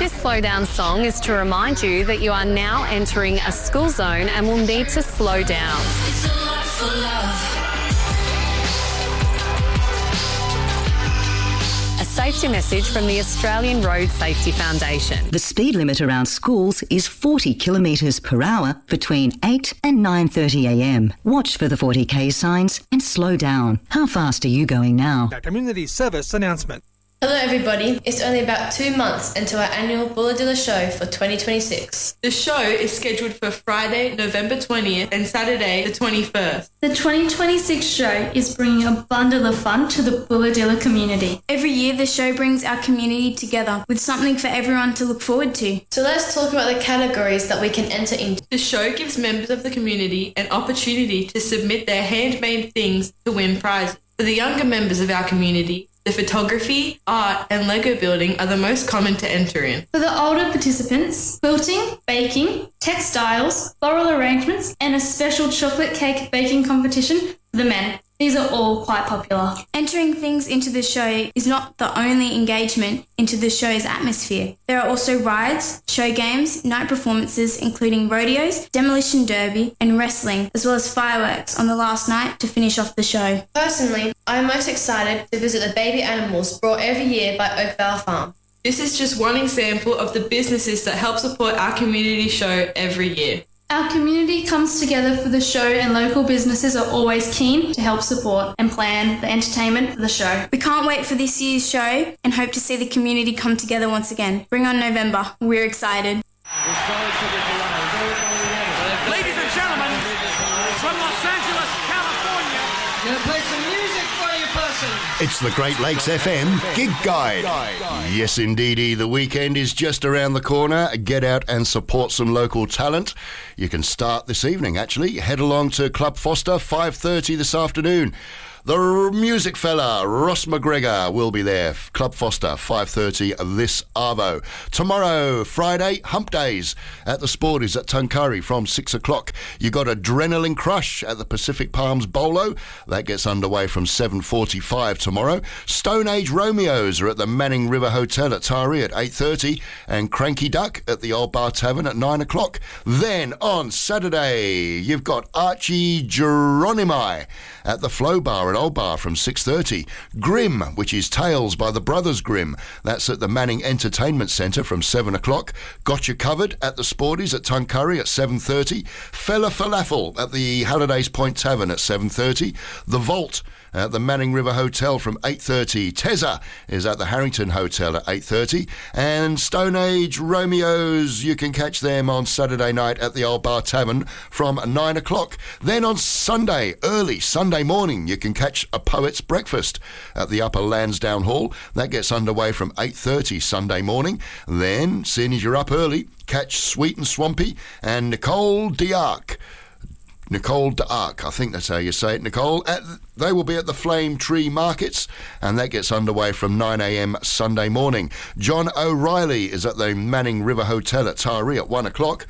This slow down song is to remind you that you are now entering a school zone and will need to slow down. It's a lot for love. A safety message from the Australian Road Safety Foundation. The speed limit around schools is 40 kilometres per hour between 8 and 9:30am. Watch for the 40k signs and slow down. How fast are you going now? A community service announcement. Hello everybody, it's only about 2 months until our annual Bulladilla show for 2026. The show is scheduled for Friday, November 20th and Saturday, the 21st. The 2026 show is bringing a bundle of fun to the Bulladilla community. Every year the show brings our community together with something for everyone to look forward to. So let's talk about the categories that we can enter into. The show gives members of the community an opportunity to submit their handmade things to win prizes. For the younger members of our community, the photography, art and Lego building are the most common to enter in. For the older participants, quilting, baking, textiles, floral arrangements and a special chocolate cake baking competition for the men. These are all quite popular. Entering things into the show is not the only engagement into the show's atmosphere. There are also rides, show games, night performances including rodeos, demolition derby and wrestling, as well as fireworks on the last night to finish off the show. Personally, I'm most excited to visit the baby animals brought every year by Oakvale Farm. This is just one example of the businesses that help support our community show every year. Our community comes together for the show and local businesses are always keen to help support and plan the entertainment for the show. We can't wait for this year's show and hope to see the community come together once again. Bring on November. We're excited. Ladies and gentlemen, from Los Angeles, California, gonna play some music for you, person. It's the Great Lakes FM Gig Guide. Yes, indeedy, the weekend is just around the corner. Get out and support some local talent. You can start this evening, actually. Head along to Club Foster, 5:30 this afternoon. The music fella, Ross McGregor, will be there. Club Foster, 5:30 this arvo. Tomorrow, Friday, Hump Days at the Sporties at Tuncurry from 6 o'clock. You got Adrenaline Crush at the Pacific Palms Bolo. That gets underway from 7:45 tomorrow. Stone Age Romeos are at the Manning River Hotel at Taree at 8:30. And Cranky Duck at the Old Bar Tavern at 9 o'clock. Then on Saturday, you've got Archie Geronimi at the Flow Bar at Old Bar from 6:30. Grimm, which is Tales by the Brothers Grimm. That's at the Manning Entertainment Centre from 7 o'clock. Got You Covered at the Sporties at Tuncurry at 7:30. Fella Falafel at the Hallidays Point Tavern at 7:30. The Vault at the Manning River Hotel from 8:30. Tezza is at the Harrington Hotel at 8:30. And Stone Age Romeos, you can catch them on Saturday night at the Old Bar Tavern from 9 o'clock. Then on Sunday, early Sunday morning, you can catch a Poet's Breakfast at the Upper Lansdowne Hall. That gets underway from 8:30 Sunday morning. Then, seeing as you're up early, catch Sweet and Swampy and Nicole D'Arc. Nicole D'Arc, I think that's how you say it, Nicole. They will be at the Flame Tree Markets, and that gets underway from 9 a.m. Sunday morning. John O'Reilly is at the Manning River Hotel at Taree at 1 o'clock.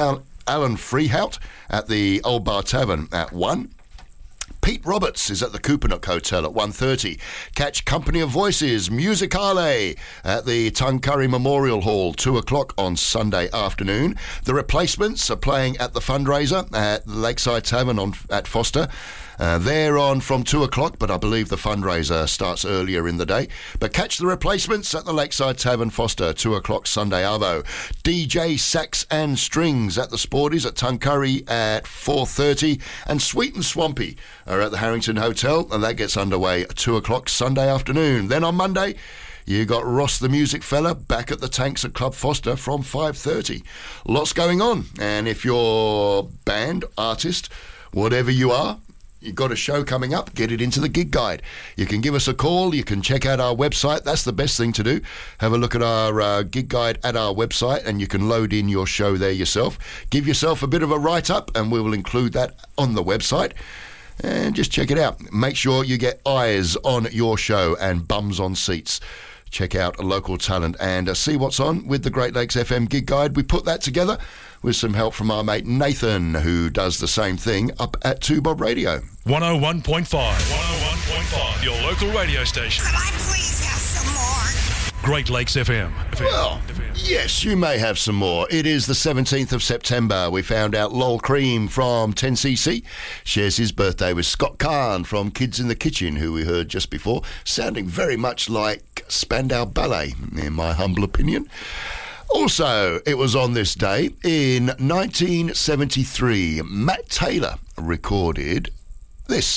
Alan Freehout at the Old Bar Tavern at 1. Pete Roberts is at the Coopanook Hotel at 1:30. Catch Company of Voices Musicale at the Tuncurry Memorial Hall, 2 o'clock on Sunday afternoon. The Replacements are playing at the fundraiser at the Lakeside Tavern at Foster. They're on from 2 o'clock, but I believe the fundraiser starts earlier in the day. But catch the Replacements at the Lakeside Tavern, Foster, 2 o'clock Sunday arvo. DJ Sax and Strings at the Sporties at Tuncurry at 4:30. And Sweet and Swampy are at the Harrington Hotel, and that gets underway at 2 o'clock Sunday afternoon. Then on Monday, you got Ross the Music Fella back at the Tanks at Club Foster from 5:30. Lots going on, and if you're band, artist, whatever you are, you've got a show coming up, get it into the Gig Guide. You can give us a call, you can check out our website. That's the best thing to do. Have a look at our Gig Guide at our website, and you can load in your show there yourself. Give yourself a bit of a write-up, and we will include that on the website. And just check it out. Make sure you get eyes on your show and bums on seats. Check out a local talent and see what's on with the Great Lakes FM Gig Guide. We put that together with some help from our mate Nathan, who does the same thing up at 2 Bob Radio. 101.5. 101.5, your local radio station. Could I please have some more? Great Lakes FM. Well, yes, you may have some more. It is the 17th of September. We found out Lol Cream from 10cc shares his birthday with Scott Kahn from Kids in the Kitchen, who we heard just before, sounding very much like Spandau Ballet, in my humble opinion. Also, it was on this day in 1973, Matt Taylor recorded this.